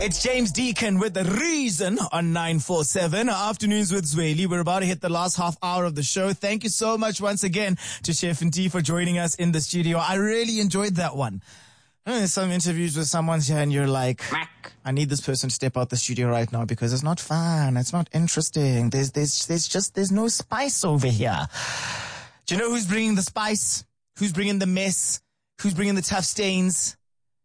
It's James Deacon with The Reason on 947. Afternoons with Zweli. We're about to hit the last half hour of the show. Thank you so much once again to Chef N for joining us in the studio. I really enjoyed that one. There's some interviews with someone here and you're like, I need this person to step out the studio right now because it's not fun. It's not interesting. There's no spice over here. Do you know who's bringing the spice? Who's bringing the mess? Who's bringing the tough stains?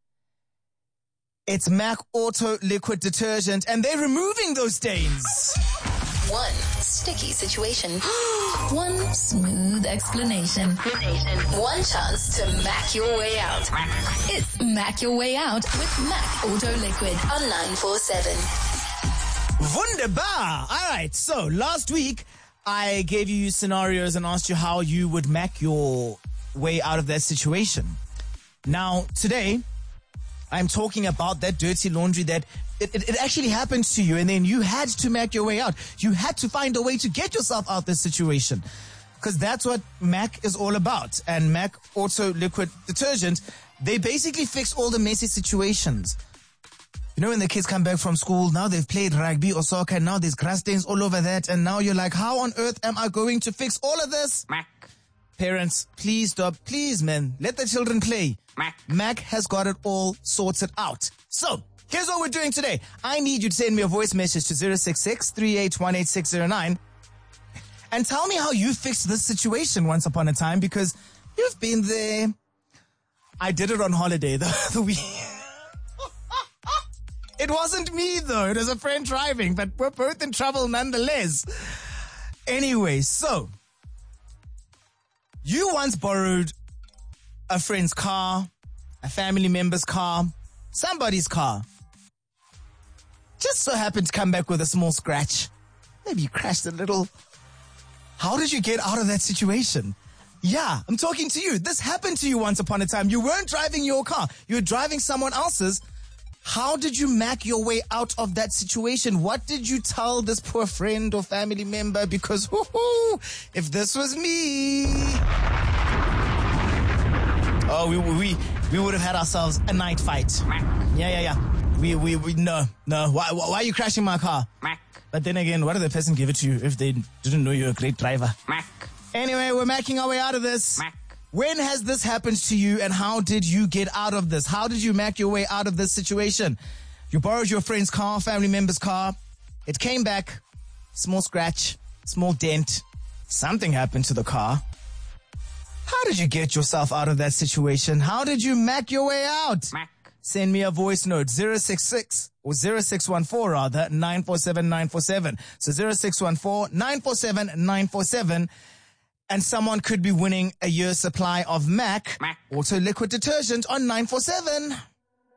It's MAC Auto Liquid Detergent, and they're removing those stains. One sticky situation. One smooth explanation. One chance to MAC your way out. It's MAC your way out with MAC Auto Liquid on 947. Wunderbar. All right, so last week I gave you scenarios and asked you how you would MAC your way out of that situation. Now, today, I'm talking about that dirty laundry that it actually happened to you and then you had to MAC your way out. You had to find a way to get yourself out of this situation because that's what MAC is all about. And MAC Auto Liquid Detergent, they basically fix all the messy situations. You know, when the kids come back from school, now they've played rugby or soccer, and now there's grass stains all over that, and now you're like, how on earth am I going to fix all of this? MAC. Parents, please stop. Please, man. Let the children play. MAC has got it all sorted out. So, here's what we're doing today. I need you to send me a voice message to 066-3818-609 and tell me how you fixed this situation once upon a time because you've been there. I did it on holiday the week. It wasn't me, though. It was a friend driving, but we're both in trouble nonetheless. Anyway, so you once borrowed a friend's car, a family member's car, somebody's car. Just so happened to come back with a small scratch. Maybe you crashed a little. How did you get out of that situation? Yeah, I'm talking to you. This happened to you once upon a time. You weren't driving your car. You were driving someone else's. How did you MAC your way out of that situation? What did you tell this poor friend or family member? Because, if this was me... Oh, we would have had ourselves a night fight. Yeah. No. Why are you crashing my car? But then again, why did the person give it to you if they didn't know you're a great driver? Anyway, we're MACing our way out of this. When has this happened to you and how did you get out of this? How did you MAC your way out of this situation? You borrowed your friend's car, family member's car. It came back. Small scratch, small dent. Something happened to the car. How did you get yourself out of that situation? How did you MAC your way out? Send me a voice note, 066 or 0614 rather, 947 So 0614 947 and someone could be winning a year's supply of MAC Auto Liquid Detergent on 947.